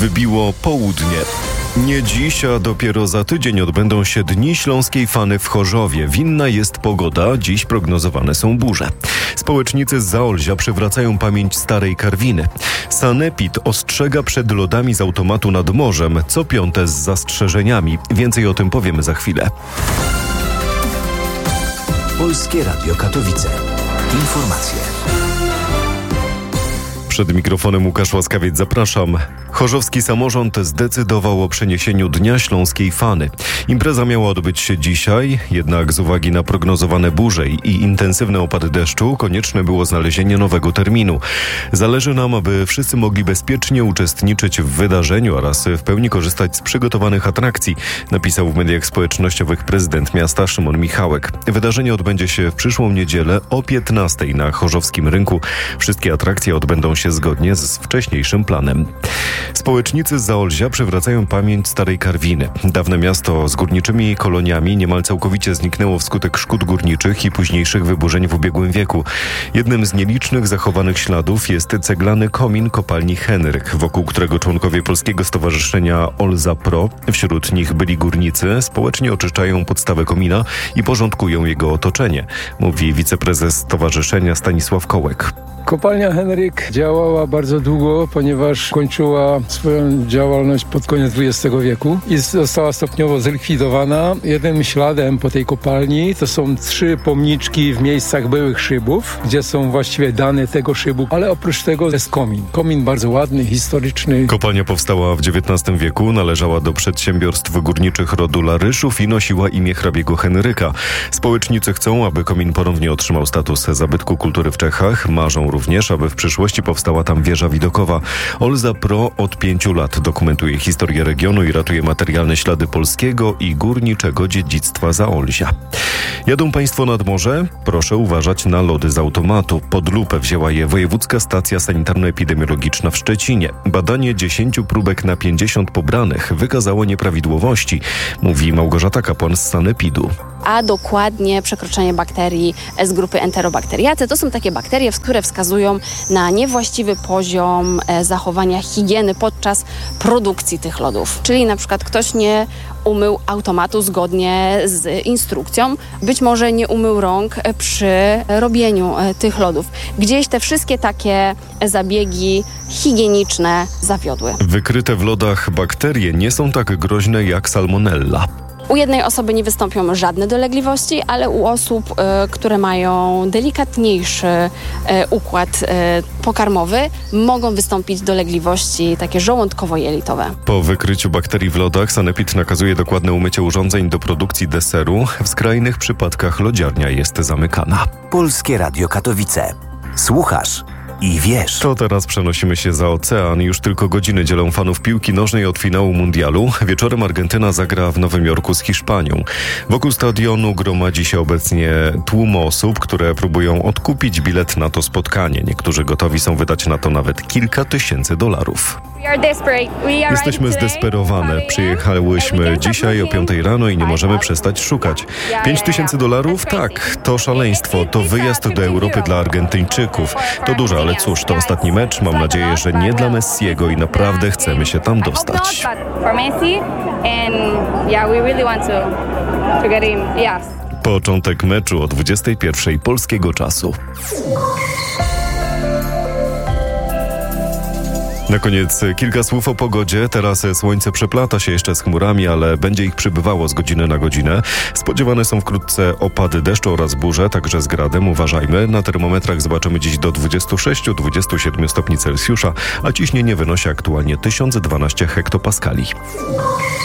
Wybiło południe. Nie dziś, a dopiero za tydzień odbędą się Dni Śląskiej Fany w Chorzowie. Winna jest pogoda, dziś prognozowane są burze. Społecznicy z Zaolzia przywracają pamięć starej Karwiny. Sanepid ostrzega przed lodami z automatu nad morzem, co piąte z zastrzeżeniami. Więcej o tym powiemy za chwilę. Polskie Radio Katowice. Informacje. Przed mikrofonem Łukasz Łaskawiec, zapraszam. Chorzowski samorząd zdecydował o przeniesieniu Dnia Śląskiej Fany. Impreza miała odbyć się dzisiaj, jednak z uwagi na prognozowane burze i intensywne opady deszczu konieczne było znalezienie nowego terminu. Zależy nam, aby wszyscy mogli bezpiecznie uczestniczyć w wydarzeniu oraz w pełni korzystać z przygotowanych atrakcji, napisał w mediach społecznościowych prezydent miasta Szymon Michałek. Wydarzenie odbędzie się w przyszłą niedzielę o 15:00 na Chorzowskim Rynku. Wszystkie atrakcje odbędą się zgodnie z wcześniejszym planem. Społecznicy z Zaolzia przywracają pamięć starej Karwiny. Dawne miasto z górniczymi koloniami niemal całkowicie zniknęło wskutek szkód górniczych i późniejszych wyburzeń w ubiegłym wieku. Jednym z nielicznych zachowanych śladów jest ceglany komin kopalni Henryk, wokół którego członkowie Polskiego Stowarzyszenia Olza Pro, wśród nich byli górnicy, społecznie oczyszczają podstawę komina i porządkują jego otoczenie, mówi wiceprezes stowarzyszenia Stanisław Kołek. Kopalnia Henryk działała bardzo długo, ponieważ kończyła swoją działalność pod koniec XX wieku i została stopniowo zlikwidowana. Jednym śladem po tej kopalni to są 3 pomniczki w miejscach byłych szybów, gdzie są właściwie dane tego szybu, ale oprócz tego jest komin. Komin bardzo ładny, historyczny. Kopalnia powstała w XIX wieku, należała do przedsiębiorstw górniczych rodu Laryszów i nosiła imię hrabiego Henryka. Społecznicy chcą, aby komin ponownie otrzymał status zabytku kultury w Czechach. Marzą również, aby w przyszłości powstała tam wieża widokowa. Olza Pro od 5 lat dokumentuje historię regionu i ratuje materialne ślady polskiego i górniczego dziedzictwa Zaolzia. Jadą Państwo nad morze? Proszę uważać na lody z automatu. Pod lupę wzięła je Wojewódzka Stacja Sanitarno-Epidemiologiczna w Szczecinie. Badanie 10 próbek na 50 pobranych wykazało nieprawidłowości, mówi Małgorzata Kapłan z Sanepidu. A dokładnie przekroczenie bakterii z grupy Enterobacteriaceae. To są takie bakterie, które wskazują na niewłaściwy poziom zachowania higieny podczas produkcji tych lodów. Czyli na przykład ktoś nie umył automatu zgodnie z instrukcją, być może nie umył rąk przy robieniu tych lodów. Gdzieś te wszystkie takie zabiegi higieniczne zawiodły. Wykryte w lodach bakterie nie są tak groźne jak salmonella. U jednej osoby nie wystąpią żadne dolegliwości, ale u osób, które mają delikatniejszy układ pokarmowy, mogą wystąpić dolegliwości takie żołądkowo-jelitowe. Po wykryciu bakterii w lodach Sanepid nakazuje dokładne umycie urządzeń do produkcji deseru. W skrajnych przypadkach lodziarnia jest zamykana. Polskie Radio Katowice. Słuchasz i wiesz. To teraz przenosimy się za ocean. Już tylko godziny dzielą fanów piłki nożnej od finału mundialu. Wieczorem Argentyna zagra w Nowym Jorku z Hiszpanią. Wokół stadionu gromadzi się obecnie tłum osób, które próbują odkupić bilet na to spotkanie. Niektórzy gotowi są wydać na to nawet kilka tysięcy dolarów. Jesteśmy zdesperowane. Przyjechałyśmy dzisiaj o 5:00 rano i nie możemy przestać szukać. $5,000? Tak, to szaleństwo. To wyjazd do Europy dla Argentyńczyków. To dużo, ale cóż, to ostatni mecz. Mam nadzieję, że nie dla Messiego i naprawdę chcemy się tam dostać. Początek meczu o 21:00 polskiego czasu. Na koniec kilka słów o pogodzie. Teraz słońce przeplata się jeszcze z chmurami, ale będzie ich przybywało z godziny na godzinę. Spodziewane są wkrótce opady deszczu oraz burze, także z gradem. Uważajmy. Na termometrach zobaczymy dziś do 26-27 stopni Celsjusza, a ciśnienie wynosi aktualnie 1012 hektopaskali.